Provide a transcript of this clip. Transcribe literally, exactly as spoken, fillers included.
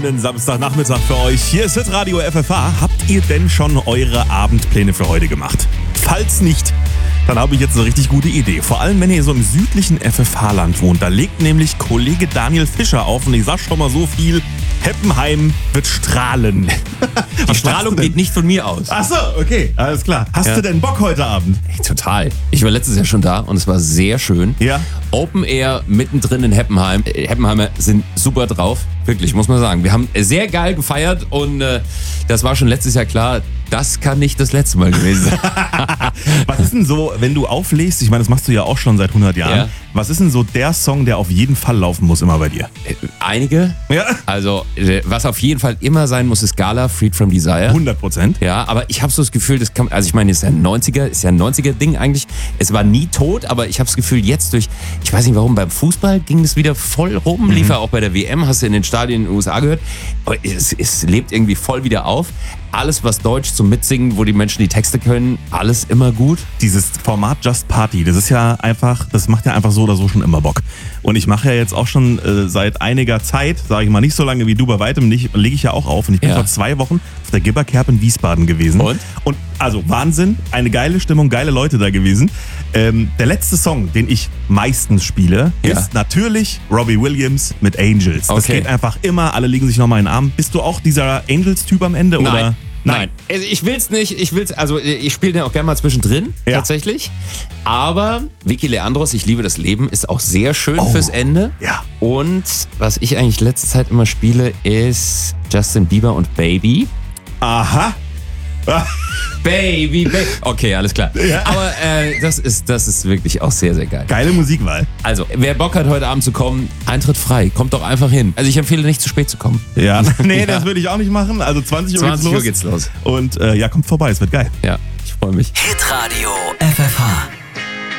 Samstagnachmittag für euch. Hier ist Radio F F H. Habt ihr denn schon eure Abendpläne für heute gemacht? Falls nicht, dann habe ich jetzt eine richtig gute Idee. Vor allem, wenn ihr so im südlichen F F H-Land wohnt. Da legt nämlich Kollege Daniel Fischer auf und ich sag schon mal so viel, Heppenheim wird strahlen. Die Strahlung geht nicht von mir aus. Ach so, okay, alles klar. Hast ja. du denn Bock heute Abend? Hey, total. Ich war letztes Jahr schon da und es war sehr schön. Ja. Open Air mittendrin in Heppenheim. Heppenheimer sind super drauf, wirklich, muss man sagen. Wir haben sehr geil gefeiert und äh, das war schon letztes Jahr klar, das kann nicht das letzte Mal gewesen sein. Was ist denn so, wenn du auflegst, ich meine, das machst du ja auch schon seit hundert Jahren, ja. was ist denn so der Song, der auf jeden Fall laufen muss immer bei dir? Einige. Ja. Also, was auf jeden Fall immer sein muss, ist Gala, Freed from Desire. hundert Prozent. Ja, aber ich habe so das Gefühl, das kann, also ich meine, es ist ja ein neunziger, ist ja ein neunziger-Ding eigentlich. Es war nie tot, aber ich habe das Gefühl, jetzt durch, ich weiß nicht warum, beim Fußball ging das wieder voll rum, mhm. lief ja auch bei der W M, hast du in den Stadien in den U S A gehört. Aber es, es lebt irgendwie voll wieder auf. Alles, was Deutsch zum Mitsingen, wo die Menschen die Texte können, alles immer gut. Dieses Format Just Party, das ist ja einfach, das macht ja einfach so oder so schon immer Bock. Und ich mache ja jetzt auch schon äh, seit einiger Zeit, sage ich mal, nicht so lange wie du, bei weitem nicht, lege ich ja auch auf. Und ich bin ja. vor zwei Wochen auf der Gibberkerb in Wiesbaden gewesen. Und? Und also Wahnsinn, eine geile Stimmung, geile Leute da gewesen. Ähm, der letzte Song, den ich meistens spiele, ja. ist natürlich Robbie Williams mit Angels. Das okay. geht einfach immer, alle legen sich nochmal in den Arm. Bist du auch dieser Angels-Typ am Ende? Nein. Oder? Nein. Also ich will's nicht, ich will's, also ich spiele den auch gerne mal zwischendrin, ja. tatsächlich. Aber Vicky Leandros, ich liebe das Leben, ist auch sehr schön oh. fürs Ende. Ja. Und was ich eigentlich letzte Zeit immer spiele, ist Justin Bieber und Baby. Aha. Baby, Baby. Okay, alles klar. Ja. Aber äh, das ist, das ist wirklich auch sehr, sehr geil. Geile Musikwahl. Also, wer Bock hat, heute Abend zu kommen, Eintritt frei. Kommt doch einfach hin. Also ich empfehle nicht zu spät zu kommen. Ja, nee, ja. das würde ich auch nicht machen. Also zwanzig Uhr zwanzig Uhr geht's los. Und äh, ja, kommt vorbei, es wird geil. Ja, ich freue mich. Hitradio F F H.